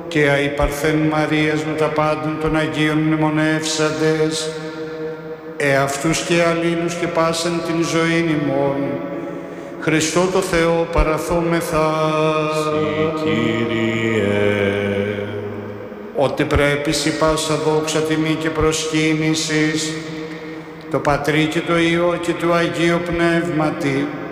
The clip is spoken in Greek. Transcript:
και αι Παρθέν Μαρίας με τα πάντων των Αγίων μνημονεύσαντες, εαυτούς και αλλήλους και πάσαν την ζωήν ημών, Χριστό το Θεό παραθόμεθα. Συ Κύριε. Ότι πρέπει σοι πάσα δόξα τιμή και προσκύνησης, το Πατρί και το Υιό και του Αγίου Πνεύματι,